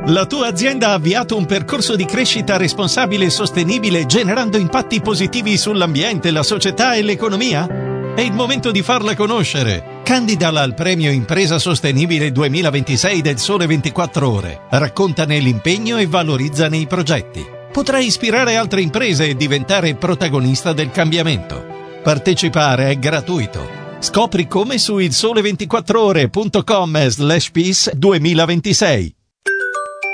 La tua azienda ha avviato un percorso di crescita responsabile e sostenibile generando impatti positivi sull'ambiente, la società e l'economia? È il momento di farla conoscere. Candidala al premio Impresa Sostenibile 2026 del Sole 24 Ore. Raccontane l'impegno e valorizzane i progetti. Potrai ispirare altre imprese e diventare protagonista del cambiamento. Partecipare è gratuito. Scopri come su ilsole24ore.com/peace 2026.